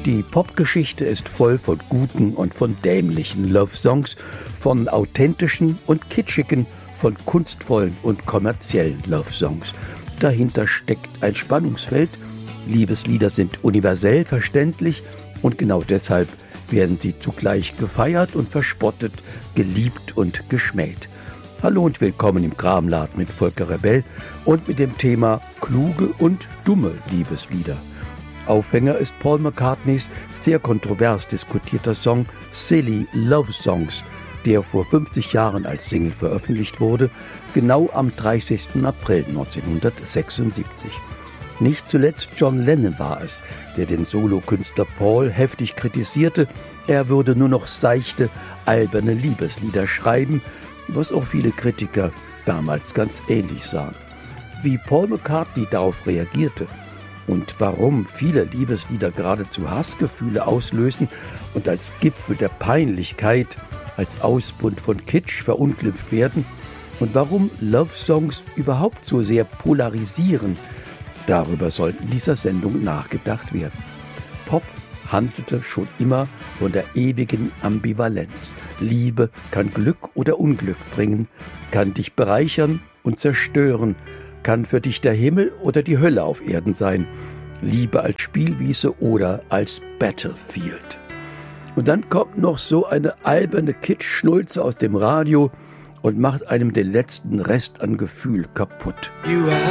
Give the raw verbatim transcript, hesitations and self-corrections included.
Die Popgeschichte ist voll von guten und von dämlichen Love-Songs, von authentischen und kitschigen, von kunstvollen und kommerziellen Love-Songs. Dahinter steckt ein Spannungsfeld. Liebeslieder sind universell verständlich und genau deshalb werden sie zugleich gefeiert und verspottet, geliebt und geschmäht. Hallo und willkommen im Kramladen mit Volker Rebell und mit dem Thema kluge und dumme Liebeslieder. Aufhänger ist Paul McCartneys sehr kontrovers diskutierter Song Silly Love Songs, der vor fünfzig Jahren als Single veröffentlicht wurde, genau am dreißigsten April neunzehnhundertsechsundsiebzig. Nicht zuletzt John Lennon war es, der den Solokünstler Paul heftig kritisierte, er würde nur noch seichte, alberne Liebeslieder schreiben, was auch viele Kritiker damals ganz ähnlich sahen. Wie Paul McCartney darauf reagierte und warum viele Liebeslieder geradezu Hassgefühle auslösen und als Gipfel der Peinlichkeit, als Ausbund von Kitsch verunglimpft werden und warum Love-Songs überhaupt so sehr polarisieren, darüber soll in dieser Sendung nachgedacht werden. Pop handelte schon immer von der ewigen Ambivalenz. Liebe kann Glück oder Unglück bringen, kann dich bereichern und zerstören, kann für dich der Himmel oder die Hölle auf Erden sein, Liebe als Spielwiese oder als Battlefield. Und dann kommt noch so eine alberne Kitsch-Schnulze aus dem Radio und macht einem den letzten Rest an Gefühl kaputt.